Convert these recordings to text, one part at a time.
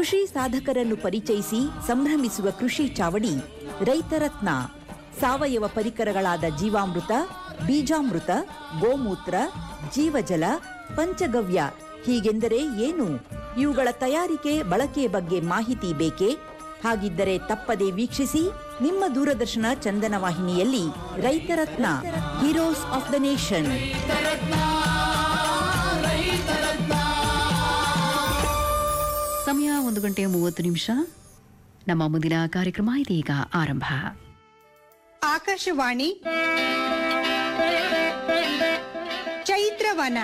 ಕೃಷಿ ಸಾಧಕರನ್ನು ಪರಿಚಯಿಸಿ ಸಂಭ್ರಮಿಸುವ ಕೃಷಿ ಚಾವಡಿ ರೈತರತ್ನ. ಸಾವಯವ ಪರಿಕರಗಳಾದ ಜೀವಾಮೃತ, ಬೀಜಾಮೃತ, ಗೋಮೂತ್ರ, ಜೀವಜಲ, ಪಂಚಗವ್ಯ ಹೀಗೆಂದರೆ ಏನು? ಇವುಗಳ ತಯಾರಿಕೆ ಬಳಕೆಯ ಬಗ್ಗೆ ಮಾಹಿತಿ ಬೇಕೇ? ಹಾಗಿದ್ದರೆ ತಪ್ಪದೆ ವೀಕ್ಷಿಸಿ ನಿಮ್ಮ ದೂರದರ್ಶನ ಚಂದನ ವಾಹಿನಿಯಲ್ಲಿ ರೈತರತ್ನ, ಹೀರೋಸ್ ಆಫ್ ದ ನೇಷನ್. ಸಮಯ 1:30. ನಮ್ಮ ಮುಂದಿನ ಕಾರ್ಯಕ್ರಮ ಇದೀಗ ಆರಂಭ. ಆಕಾಶವಾಣಿ ಚೈತ್ರವನ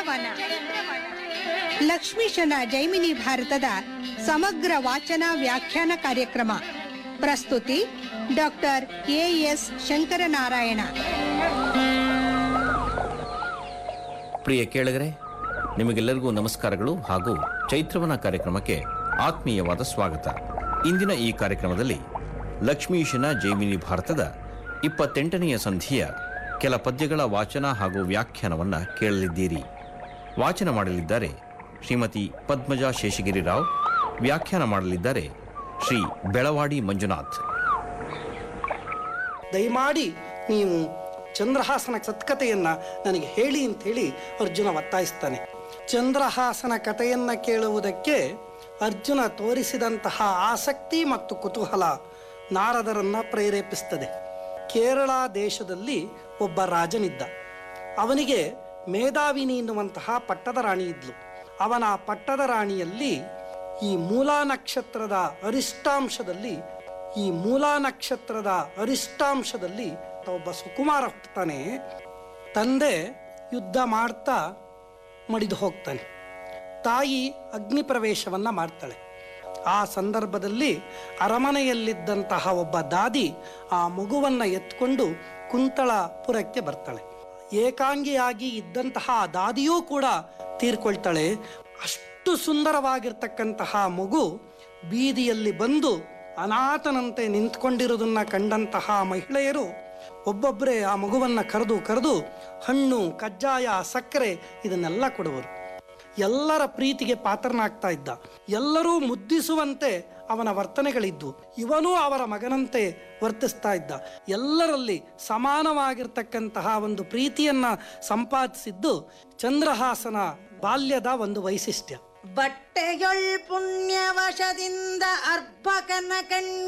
ಲಕ್ಷ್ಮೀಶನ ಜೈಮಿನಿ ಭಾರತದ ಸಮಗ್ರ ವಾಚನ ವ್ಯಾಖ್ಯಾನ ಕಾರ್ಯಕ್ರಮ. ಪ್ರಸ್ತುತಿ ಡಾಕ್ಟರ್ ಎಎಸ್ ಶಂಕರನಾರಾಯಣ. ಪ್ರಿಯ ಕೇಳುಗರೆ, ನಿಮಗೆಲ್ಲರಿಗೂ ನಮಸ್ಕಾರಗಳು ಹಾಗೂ ಚೈತ್ರವನ ಕಾರ್ಯಕ್ರಮಕ್ಕೆ ಆತ್ಮೀಯವಾದ ಸ್ವಾಗತ. ಇಂದಿನ ಈ ಕಾರ್ಯಕ್ರಮದಲ್ಲಿ ಲಕ್ಷ್ಮೀಶನ ಜೈಮಿನಿ ಭಾರತದ 28ನೆಯ ಸಂಧಿಯ ಕೆಲ ಪದ್ಯಗಳ ವಾಚನ ಹಾಗೂ ವ್ಯಾಖ್ಯಾನವನ್ನು ಕೇಳಲಿದ್ದೀರಿ. ವಾಚನ ಮಾಡಲಿದ್ದಾರೆ ಶ್ರೀಮತಿ ಪದ್ಮಜಾ ಶೇಷಗಿರಿ ರಾವ್. ವ್ಯಾಖ್ಯಾನ ಮಾಡಲಿದ್ದಾರೆ ಶ್ರೀ ಬೆಳವಾಡಿ ಮಂಜುನಾಥ್. ದಯಮಾಡಿ ನೀವು ಚಂದ್ರಹಾಸನ ಸತ್ಕತೆಯನ್ನ ನನಗೆ ಹೇಳಿ ಅಂತ ಹೇಳಿ ಅರ್ಜುನ ಒತ್ತಾಯಿಸ್ತಾನೆ. ಚಂದ್ರಹಾಸನ ಕಥೆಯನ್ನ ಕೇಳುವುದಕ್ಕೆ ಅರ್ಜುನ ತೋರಿಸಿದಂತಹ ಆಸಕ್ತಿ ಮತ್ತು ಕುತೂಹಲ ನಾರದರನ್ನ ಪ್ರೇರೇಪಿಸ್ತದೆ. ಕೇರಳ ದೇಶದಲ್ಲಿ ಒಬ್ಬ ರಾಜನಿದ್ದ. ಅವನಿಗೆ ಮೇಧಾವಿನಿ ಎನ್ನುವಂತಹ ಪಟ್ಟದ ರಾಣಿ ಇದ್ಲು. ಅವನ ಪಟ್ಟದ ರಾಣಿಯಲ್ಲಿ ಈ ಮೂಲಾ ನಕ್ಷತ್ರದ ಅರಿಷ್ಟಾಂಶದಲ್ಲಿ ಒಬ್ಬ ಸುಕುಮಾರ ಹುಟ್ಟುತ್ತಾನೆ. ತಂದೆ ಯುದ್ಧ ಮಾಡ್ತಾ ಮಡಿದು ಹೋಗ್ತಾನೆ. ತಾಯಿ ಅಗ್ನಿ ಪ್ರವೇಶವನ್ನ ಮಾಡ್ತಾಳೆ. ಆ ಸಂದರ್ಭದಲ್ಲಿ ಅರಮನೆಯಲ್ಲಿದ್ದಂತಹ ಒಬ್ಬ ದಾದಿ ಆ ಮಗುವನ್ನ ಎತ್ಕೊಂಡು ಕುಂತಳಪುರಕ್ಕೆ ಬರ್ತಾಳೆ. ಏಕಾಂಗಿಯಾಗಿ ಇದ್ದಂತಹ ದಾದಿಯೂ ಕೂಡ ತೀರ್ಕೊಳ್ತಾಳೆ. ಅಷ್ಟು ಸುಂದರವಾಗಿರ್ತಕ್ಕಂತಹ ಮಗು ಬೀದಿಯಲ್ಲಿ ಬಂದು ಅನಾಥನಂತೆ ನಿಂತ್ಕೊಂಡಿರೋದನ್ನ ಕಂಡಂತಹ ಮಹಿಳೆಯರು ಒಬ್ಬೊಬ್ಬರೇ ಆ ಮಗುವನ್ನ ಕರೆದು ಹಣ್ಣು, ಕಜ್ಜಾಯ, ಸಕ್ಕರೆ ಇದನ್ನೆಲ್ಲ ಕೊಡುವರು. ಎಲ್ಲರ ಪ್ರೀತಿಗೆ ಪಾತ್ರನಾಗ್ತಾ ಇದ್ದ. ಎಲ್ಲರೂ ಮುದ್ದಿಸುವಂತೆ ಅವನ ವರ್ತನೆಗಳಿದ್ದು. ಇವನೂ ಅವರ ಮಗನಂತೆ ವರ್ತಿಸ್ತಾ ಇದ್ದ. ಎಲ್ಲರಲ್ಲಿ ಸಮಾನವಾಗಿರ್ತಕ್ಕಂತಹ ಒಂದು ಪ್ರೀತಿಯನ್ನ ಸಂಪಾದಿಸಿದ್ದು ಚಂದ್ರಹಾಸನ ಬಾಲ್ಯದ ಒಂದು ವೈಶಿಷ್ಟ್ಯ. ಬಟ್ಟೆಯೊಳ್ ಪುಣ್ಯವಶದಿಂದ ಅರ್ಭಕನ